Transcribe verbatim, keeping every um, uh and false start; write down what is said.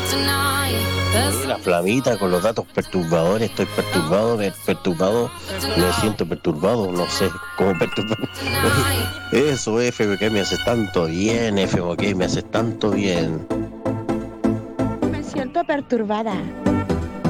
La Flamita con los datos perturbadores, estoy perturbado, per- perturbado, me siento perturbado, no sé cómo perturbado. Eso, F M K, me haces tanto bien, F M K, me haces tanto bien. Me siento perturbada.